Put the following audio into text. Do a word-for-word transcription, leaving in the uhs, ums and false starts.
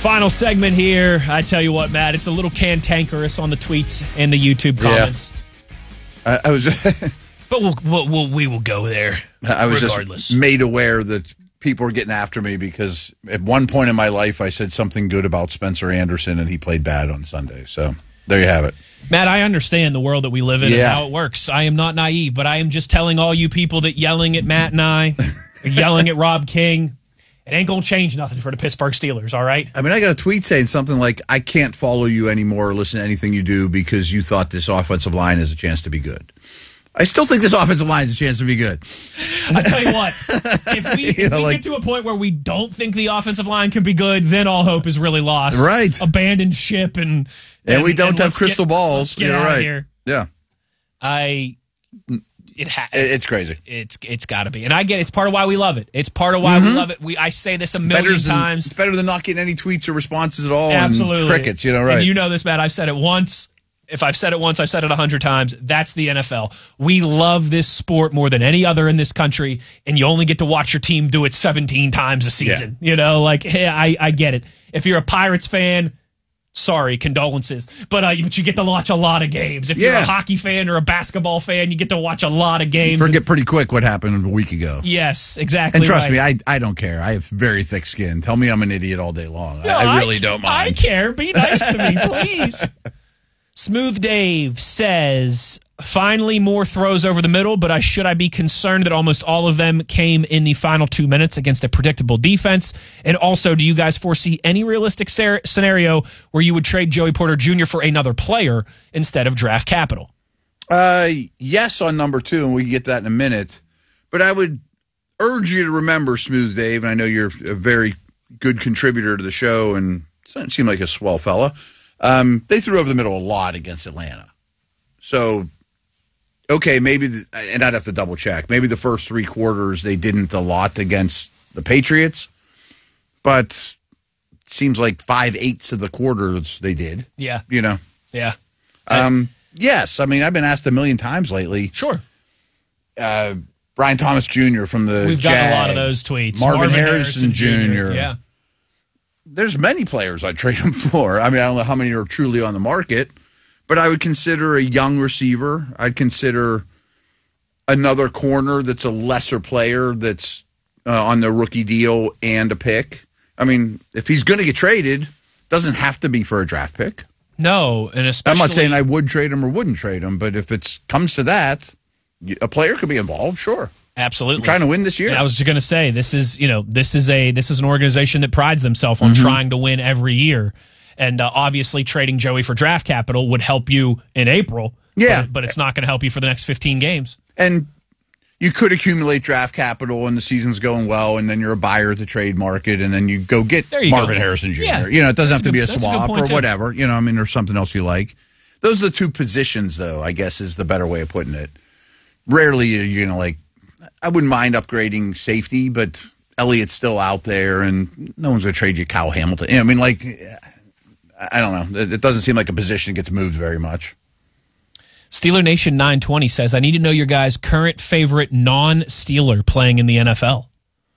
Final segment here. I tell you what, Matt, it's a little cantankerous on the tweets and the YouTube comments. Yeah. I, I was, but we'll, we'll, we'll we will go there. I was regardless. just made aware that people were getting after me because at one point in my life I said something good about Spencer Anderson and he played bad on Sunday. So there you have it. Matt, I understand the world that we live in yeah. and how it works. I am not naive, but I am just telling all you people that yelling at Matt and I, yelling at Rob King, it ain't going to change nothing for the Pittsburgh Steelers, all right? I mean, I got a tweet saying something like, I can't follow you anymore or listen to anything you do because you thought this offensive line has a chance to be good. I still think this offensive line has a chance to be good. I tell you what, if we, if know, we like, get to a point where we don't think the offensive line can be good, then all hope is really lost. Right. Abandon ship and... And, and we don't and have crystal get, balls. Get You're out right. Of here. Yeah. I... It ha- it's crazy. It's it's got to be, and I get it. It's part of why we love it. It's part of why mm-hmm. we love it. We I say this a million better than, times. It's better than not getting any tweets or responses at all. Absolutely, and crickets. You know, right? And you know this, Matt. I've said it once. If I've said it once, I've said it a hundred times. That's the N F L. We love this sport more than any other in this country, and you only get to watch your team do it seventeen times a season. Yeah. You know, like hey, I I get it. If you're a Pirates fan. Sorry, condolences. But uh, but you get to watch a lot of games. If yeah. you're a hockey fan or a basketball fan, you get to watch a lot of games. You forget pretty quick what happened a week ago. Yes, exactly. And trust right. me, I I don't care. I have very thick skin. Tell me I'm an idiot all day long. No, I, I really I, don't mind. I care. Be nice to me, please. Smooth Dave says, finally more throws over the middle, but I should I be concerned that almost all of them came in the final two minutes against a predictable defense? And also, do you guys foresee any realistic ser- scenario where you would trade Joey Porter Junior for another player instead of draft capital? Uh, yes on number two, and we can get that in a minute. But I would urge you to remember, Smooth Dave, and I know you're a very good contributor to the show and seem like a swell fella. Um, they threw over the middle a lot against Atlanta. So, okay, maybe, the, and I'd have to double check, maybe the first three quarters they didn't a lot against the Patriots, but it seems like five-eighths of the quarters they did. Yeah. You know? Yeah. Um, yes, I mean, I've been asked a million times lately. Sure. Uh, Brian Thomas Junior from the We've Jags, gotten a lot of those tweets. Marvin, Marvin Harrison, Harrison Junior Yeah. There's many players I'd trade him for. I mean, I don't know how many are truly on the market, but I would consider a young receiver. I'd consider another corner that's a lesser player that's uh, on the rookie deal and a pick. I mean, if he's going to get traded, doesn't have to be for a draft pick. No, and especially... I'm not saying I would trade him or wouldn't trade him, but if it comes to that, a player could be involved, sure. Absolutely. I'm trying to win this year. Yeah, I was just going to say this is, you know, this is a this is an organization that prides themselves on mm-hmm. trying to win every year, and uh, obviously trading Joey for draft capital would help you in April. Yeah, but, but it's not going to help you for the next fifteen games. And you could accumulate draft capital, and the season's going well, and then you're a buyer at the trade market, and then you go get you Marvin go. Harrison Junior Yeah. You know, it doesn't that's have to good, be a swap a or whatever. Too. You know, I mean, there's something else you like. Those are the two positions, though. I guess is the better way of putting it. Rarely, you know, like. I wouldn't mind upgrading safety, but Elliott's still out there, and no one's going to trade you Kyle Hamilton. I mean, like, I don't know. It doesn't seem like a position gets moved very much. Steeler Nation nine twenty says, I need to know your guys' current favorite non-Steeler playing in the N F L.